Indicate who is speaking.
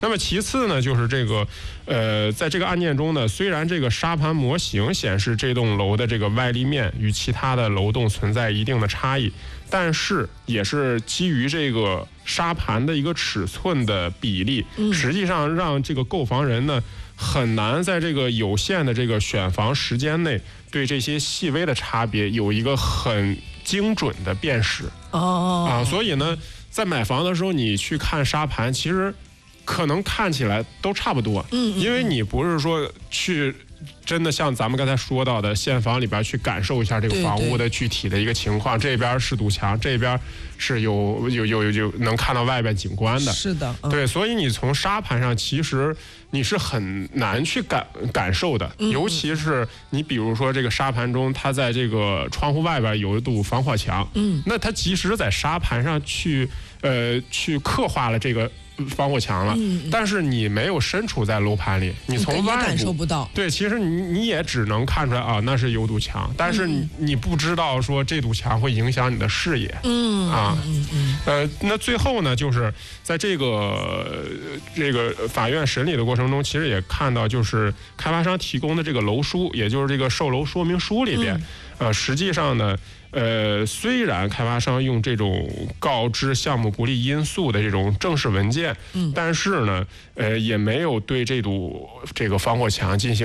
Speaker 1: 那么其次呢，就是这个，在这个案件中呢，虽然这个沙盘模型显示这栋楼的这个外立面与其他的楼栋存在一定的差异，但是也是基于这个沙盘的一个尺寸的比例，实际上让这个购房人呢很难在这个有限的这个选房时间内，对这些细微的差别有一个很精准的辨识。所以呢，在买房的时候，你去看沙盘，其实可能看起来都差不多，因为你不是说去真的像咱们刚才说到的现房里边去感受一下这个房屋的具体的一个情况，这边是堵墙，这边是有能看到外边景观的，
Speaker 2: 是的，
Speaker 1: 对，所以你从沙盘上其实你是很难去感受的，尤其是你比如说这个沙盘中，它在这个窗户外边有一堵防火墙，那它即使在沙盘上去刻画了这个防火墙了，但是你没有身处在楼盘里，你从外部
Speaker 2: 感受不到。
Speaker 1: 对，其实你也只能看出来啊，那是有堵墙，但是你不知道说这堵墙会影响你的视野。那最后呢，就是在这个法院审理的过程中，其实也看到，就是开发商提供的这个楼书，也就是这个售楼说明书里边，实际上呢。虽然开发商用这种告知项目不利因素的这种正式文件，但是呢，也没有对这堵这个防火墙进行